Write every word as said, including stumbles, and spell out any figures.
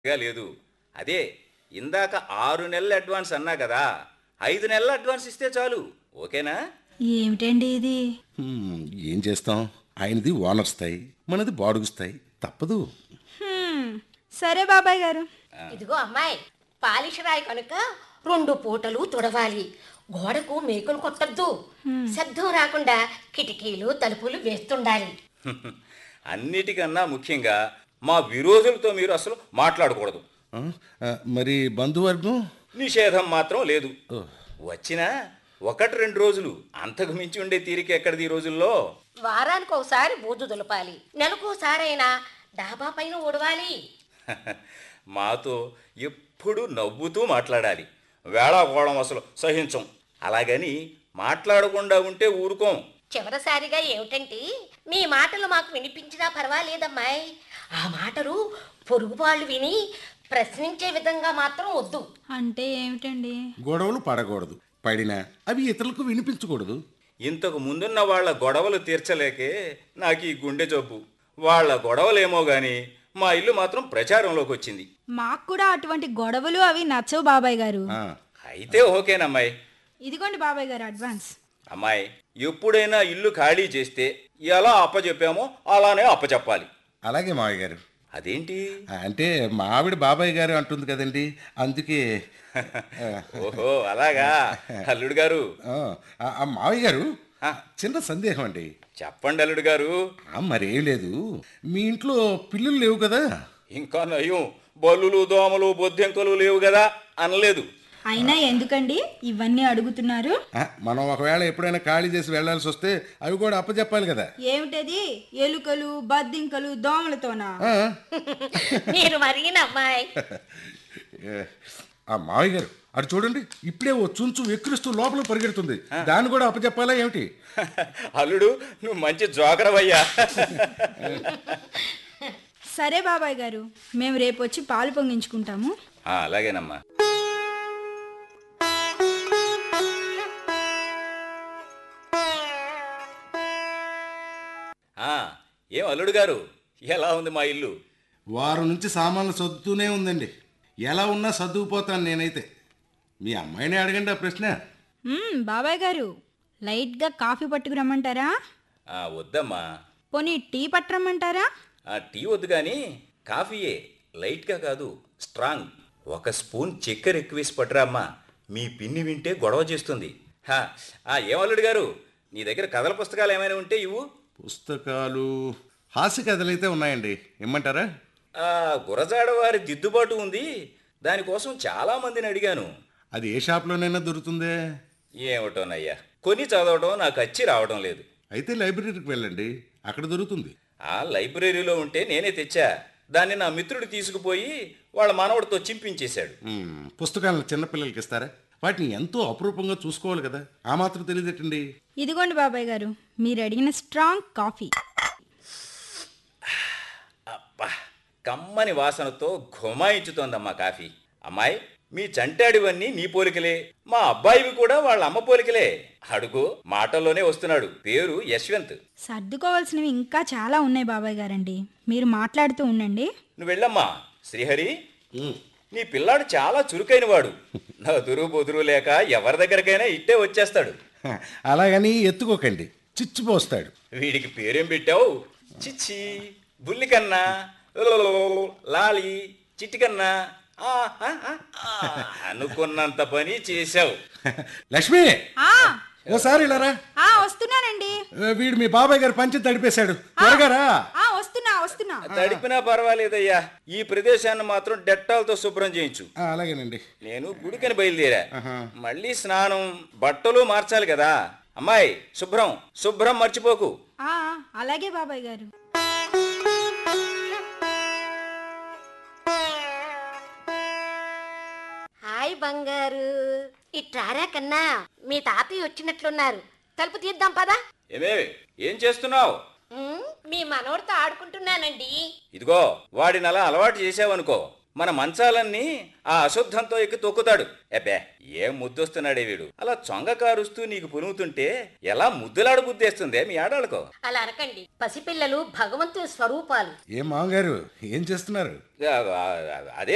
గా లేదు. అదే ఇందాక ఆరు నెలల అడ్వాన్స్ అన్నా కదా, ఐదు నెలల అడ్వాన్స్ ఇస్తే చాలు. ఓకేనా? ఏమిటండి ఇది? హ్మ్, ఏం చేస్తాం? ఆయనది ఓనర్ స్థాయి, మనది బాడుగు స్థాయి. తప్పదు. హ్మ్, సరే బాబాయ్ గారు. ఇదిగో అమ్మాయి, పాలిష్ రాయి కనుక రెండు పూటలు తుడవాలి. గోడకు మేకులు కొట్టద్దు. శబ్దం రాకుండా కిటికీలు తలుపులు వేస్తుండాలి. అన్నిటికన్నా ముఖ్యంగా మా విరోధులతో మీరు అసలు మాట్లాడకూడదు. ఆ, ఆ, మరి బంధువర్గం? నిషేధం మాత్రం లేదు. వచ్చినా ఒకటి రెండు రోజులు, అంతకు మించి ఉండే తీరిక ఎక్కడిది ఈ రోజుల్లో? వారానికి ఒకసారి బూజు దులపాలి. నెలకోసారైనా డాబా పైన ఊడవాలి. మాతో ఎప్పుడూ నవ్వుతూ మాట్లాడాలి. వేళాకోళం అసలు సహించం. అలాగని మాట్లాడకుండా ఉంటే ఊరుకోం. చివరిసారిగా ఏమిటంటే, మీ మాటలు మాకు వినిపించినా పర్వాలేదమ్మాయి, ఆ మాటలు పొరుగుపాళ్ళు విని ప్రశ్నించే విధంగా మాత్రం వద్దు. అంటే ఏమిటండి? గొడవలు పడకూడదు, పడినా అవి ఇతరులకు వినిపించకూడదు. ఇంతకు ముందున్న వాళ్ళ గొడవలు తీర్చలేకే నాకు ఈ గుండె జబ్బు. వాళ్ళ గొడవలేమో గాని మా ఇల్లు మాత్రం ప్రచారంలోకి వచ్చింది. మాకు కూడా అటువంటి గొడవలు అవి నచ్చవు బాబాయ్ గారు. ఆ, అయితే ఓకేనమ్మాయి. ఇదిగోండి బాబాయ్ గారు అడ్వాన్స్. అమ్మాయి, ఎప్పుడైనా ఇల్లు ఖాళీ చేస్తే ఎలా అప్పచెప్పామో అలానే అప్పచెప్పాలి. అలాగే మావయ్య గారు. అదేంటి? అంటే మా ఆవిడ బాబాయ్ గారు అంటుంది కదండి, అందుకే. ఓహో అలాగా. అల్లుడు గారు. ఆ, ఆ, మావయ్య గారు, ఆ. చిన్న సందేహం అండి. చెప్పండి అల్లుడు గారు. ఆ, మరేం లేదు, మీ ఇంట్లో పిల్లులు లేవు కదా? ఇంకా నయం, బల్లులు దోమలు బొద్దెంకలు లేవు కదా అనలేదు. అయినా ఎందుకండి ఇవన్నీ అడుగుతున్నారు? ఆ, మనం ఒకవేళ ఎప్పుడైనా ఖాళీ చేసి వెళ్ళాల్సి వస్తే అవి కూడా అప్పచెప్పాలి కదా. ఏమిటది? ఎలుకలు బద్దింకలు దోమలతోనా? ఆ. మీరు మరిగినమ్మాయి. ఏ, ఆ మావయ్య గారు అటు చూడండి, ఇప్పుడే ఓ చుంచు ఎక్కిరిస్తూ లోపల పరిగెడుతుంది. దాన్ని కూడా అప్పచెప్పాలా ఏమిటి? అల్లుడు, నువ్వు మంచి జోకరవయ్యా. సరే బాబాయ్ గారు, మేము రేపు వచ్చి పాలు పొంగించుకుంటాము. ఆ, అలాగేనమ్మా. ఆ, ఏం అల్లుడు గారు, ఎలా ఉంది మా ఇల్లు? వారం నుంచి సామాన్లు సర్దుతూనే ఉందండి. ఎలా ఉన్నా సర్దుకుపోతాను నేనైతే. మీ అమ్మాయిని అడగండి ఆ ప్రశ్న. మ్మ్, బాబాయ్ గారు, లైట్గా కాఫీ పట్టుకురమ్మంటారా? ఆ, వద్దమ్మా. పోనీ టీ పట్టరమ్మంటారా? ఆ, టీ వద్దు కానీ కాఫీయే, లైట్గా కాదు, స్ట్రాంగ్. ఒక స్పూన్ చక్కెర ఎక్కువేసి పట్టురా అమ్మా. మీ పిన్ని వింటే గొడవ చేస్తుంది. హా, ఆ, ఏం అల్లుడు గారు, నీ దగ్గర కథల పుస్తకాలు ఏమైనా ఉంటే ఇవ్వు. పుస్తకాలు, హాస్య కథలైతే ఉన్నాయండి, ఇమ్మంటారా? ఆ, గురజాడ వారి దిద్దుబాటు ఉంది, దానికోసం చాలామందిని అడిగాను. అది ఏ షాప్లోనైనా దొరుకుతుందే. ఏమిటోనయ్యా, కొని చదవడం నాకు వచ్చి రావడం లేదు. అయితే లైబ్రరీకి వెళ్ళండి, అక్కడ దొరుకుతుంది. ఆ లైబ్రరీలో ఉంటే నేనే తెచ్చా. దాన్ని నా మిత్రుడు తీసుకుపోయి వాళ్ళ మనవడితో చింపించేశాడు. మ్మ్, పుస్తకాలను చిన్నపిల్లలకి ఇస్తారా? వాటిని ఎంతో అపురూపంగా చూసుకోవాలి కదా, ఆ మాత్రం తెలియదటండి. ఇదిగోండి బాబాయ్ గారు, మీరు అడిగిన స్ట్రాంగ్ కాఫీ. అబ్బా, కమ్మని వాసనతో ఘుమాయించుతోందమ్మా కాఫీ. అమ్మాయి, మీ చంటాడివన్నీ నీ పోలికలే, మా అబ్బాయివి కూడా వాళ్ళ అమ్మ పోలికలే. అడుగు, మాటల్లోనే వస్తున్నాడు, పేరు యశ్వంత్. సర్దుకోవాల్సినవి ఇంకా చాలా ఉన్నాయి బాబాయ్ గారండి, మీరు మాట్లాడుతూ ఉండండి. నువ్వు వెళ్ళమ్మా. శ్రీహరి, మ్మ్. నీ పిల్లాడు చాలా చురుకైన వాడు. నా దురు బొదురు లేక ఎవరి దగ్గరకైనా ఇట్టే వచ్చేస్తాడు. హ, అలాగని ఎత్తుకోకండి, చిచ్చిపోస్తాడు. వీడికి పేరేం పెట్టావు? చిచ్చి, బుల్లికన్నా, లాలి, చిట్టికన్నా. ఆ, ఆ, ఆ, ఆ, అనుకున్నంత పని చేశావు. లక్ష్మి, ఆ, ఓసారి ఇలా రా. ఆ, వస్తున్నానండి. వీడు మీ బాబాయ్ గారు పంచి తడిపేశాడు, త్వరగా రా. ఆ, వస్తున్నా వస్తున్నా. తడిపినా పర్వాలేదయ్యా, ఈ ప్రదేశాన్ని మాత్రం డెట్టాలతో శుభ్రం చేయించు. ఆ, అలాగేనండి. నేను గుడికని బయలుదేరా. ఆహా. మళ్ళీ స్నానం, బట్టలు మార్చాలి కదా. అమ్మాయి, శుభ్రం శుభ్రం మర్చిపోకు. ఆ, అలాగే బాబాయ్ గారు. హాయ్ బంగారు, ఇట్రారా కన్నా, మీ తాతయ్య వచ్చినట్లున్నారు. తలుపు తీద్దాం పదా. ఏమే, ఏం చేస్తున్నావు? ఉమ్, మీ మనవడితో ఆడుకుంటున్నానండి. ఇదిగో, వాడిని అలా అలవాటు చేసావనుకో, మన మంచాలన్నీ ఆ అశుద్ధంతో ఎక్కి తొక్కుతాడు. ఎబ్బే, ఏం ముద్దొస్తున్నాడే వీడు. అలా చొంగ కారుస్తూ నీకు పునుగుతుంటే ఎలా ముద్దులాడు బుద్ధేస్తుందే మీ ఆడాళ్ళకో. అలా అనకండి, పసిపిల్లలు భగవంతుని స్వరూపాలు. ఏం మామగారు, ఏం చేస్తున్నారు? అదే